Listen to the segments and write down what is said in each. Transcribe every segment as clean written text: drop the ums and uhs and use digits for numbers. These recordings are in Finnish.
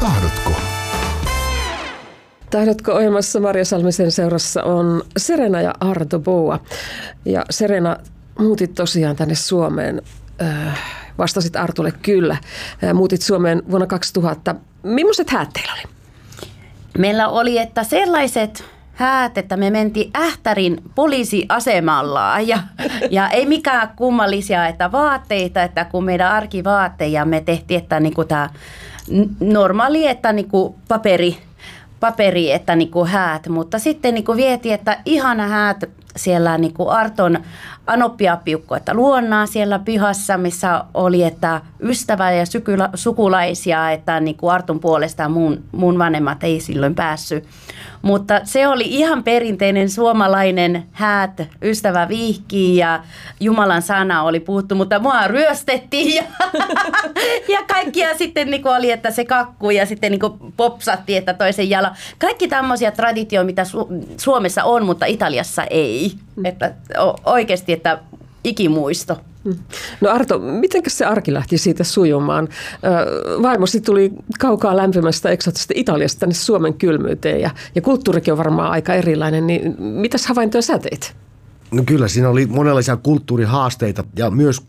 Tahdotko? Tahdotko ohjelmassa Marja Salmisen seurassa on Serena ja Arto Boua. Ja Serena, muutit tosiaan tänne Suomeen. Vastasit Artulle kyllä. Muutit Suomeen vuonna 2000. Millaiset häät teillä oli? Meillä oli, että sellaiset häät, että me mentiin Ähtärin poliisiasemalla ja ei mikään kummallisia, että vaatteita, että kun meidän arkivaatteja me tehtiin, että niinku tämä normaali, että niinku paperi, että niinku häät, mutta sitten niinku vietiin, että ihana häät siellä niinku Arton anoppiapiukko, että luonnaa siellä pihassa, missä oli, että ystävä ja sukulaisia, että niinku Arton puolesta mun vanhemmat ei silloin päässyt. Mutta se oli ihan perinteinen suomalainen häät, ystävä vihkii ja Jumalan sana oli puhuttu, mutta mua ryöstettiin ja kaikkia sitten niinku oli, että se kakkuu ja sitten niinku popsattiin, että toisen jala. Kaikki tämmöisiä traditioita, mitä Suomessa on, mutta Italiassa ei. Että oikeasti, että ikimuisto. No Arto, mitenkäs se arki lähti siitä sujumaan? Vaimosi tuli kaukaa lämpimästä eksoottisesta Italiasta tänne Suomen kylmyyteen ja kulttuurikin on varmaan aika erilainen, niin mitäs havaintoja sä teit? No kyllä, siinä oli monenlaisia kulttuurihaasteita ja myös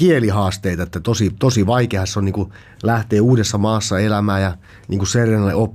kielihaasteita, että tosi vaikeaa se on niin kuin lähteä uudessa maassa elämään ja niin kuin Serenalle